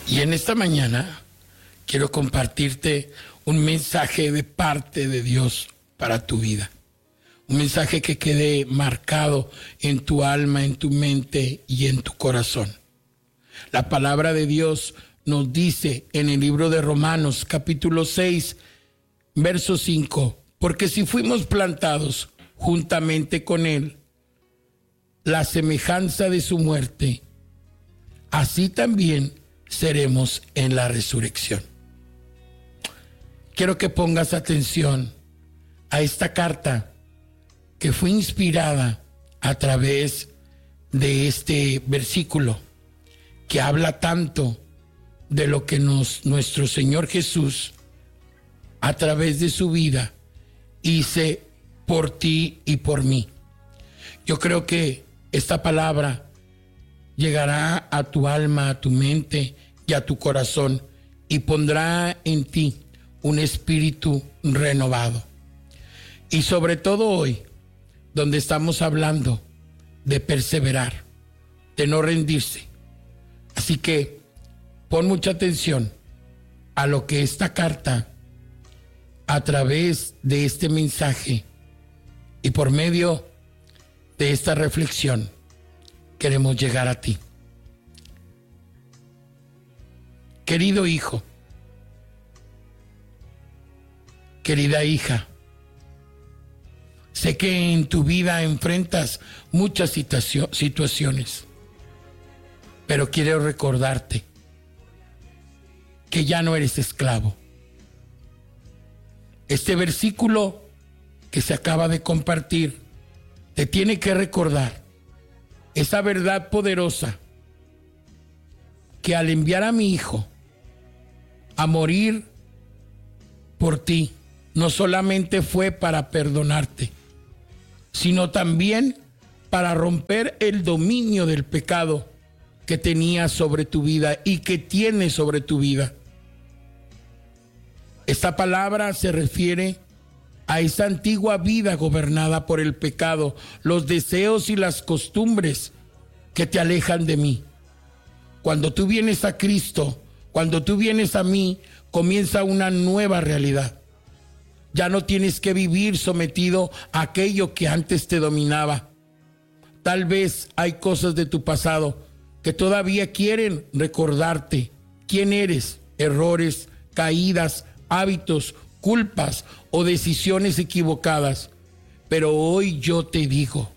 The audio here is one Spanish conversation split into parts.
Y en esta mañana quiero compartirte un mensaje de parte de Dios para tu vida. Un mensaje que quede marcado en tu alma, en tu mente y en tu corazón. La palabra de Dios nos dice en el libro de Romanos, capítulo 6, verso 5, porque si fuimos plantados juntamente con Él, la semejanza de su muerte, así también seremos en la resurrección. Quiero que pongas atención a esta carta que fue inspirada a través de este versículo que habla tanto de lo que nuestro Señor Jesús a través de su vida hizo por ti y por mí. Yo creo que esta palabra llegará a tu alma, a tu mente y a tu corazón y pondrá en ti un espíritu renovado. Y sobre todo hoy, donde estamos hablando de perseverar, de no rendirse. Así que pon mucha atención a lo que esta carta, a través de este mensaje y por medio de esta reflexión, queremos llegar a ti. Querido hijo, querida hija, sé que en tu vida enfrentas muchas situaciones, pero quiero recordarte que ya no eres esclavo. Este versículo que se acaba de compartir te tiene que recordar esa verdad poderosa que al enviar a mi hijo a morir por ti, no solamente fue para perdonarte, sino también para romper el dominio del pecado que tenía sobre tu vida y que tiene sobre tu vida. Esta palabra se refiere a esa antigua vida gobernada por el pecado, los deseos y las costumbres que te alejan de mí. Cuando tú vienes a Cristo, cuando tú vienes a mí, comienza una nueva realidad. Ya no tienes que vivir sometido a aquello que antes te dominaba. Tal vez hay cosas de tu pasado que todavía quieren recordarte quién eres, errores, caídas, hábitos, culpas o decisiones equivocadas. Pero hoy yo te digo,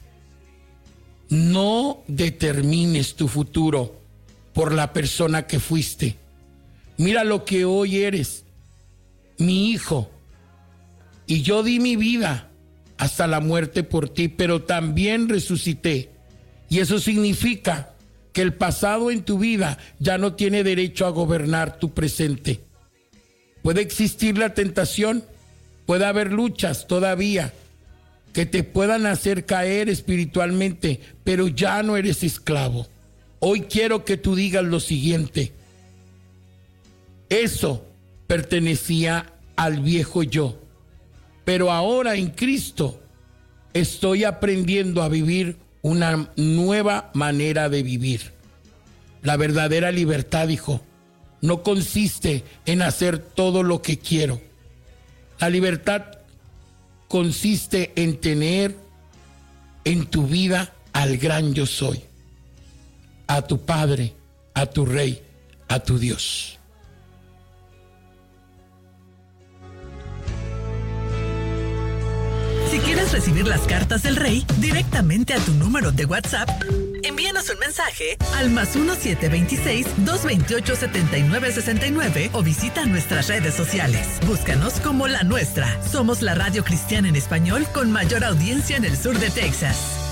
no determines tu futuro por la persona que fuiste. Mira lo que hoy eres, mi hijo. Y yo di mi vida hasta la muerte por ti, pero también resucité. Y eso significa que el pasado en tu vida ya no tiene derecho a gobernar tu presente. Puede existir la tentación, puede haber luchas todavía que te puedan hacer caer espiritualmente, pero ya no eres esclavo. Hoy quiero que tú digas lo siguiente: eso pertenecía al viejo yo, pero ahora en Cristo estoy aprendiendo a vivir una nueva manera de vivir. La verdadera libertad, hijo, no consiste en hacer todo lo que quiero. La libertad consiste en tener en tu vida al gran yo soy, a tu Padre, a tu Rey, a tu Dios. Si quieres recibir las cartas del Rey directamente a tu número de WhatsApp, envíanos un mensaje al +1 726-228-7969 o visita nuestras redes sociales. Búscanos como La Nuestra. Somos la radio cristiana en español con mayor audiencia en el sur de Texas.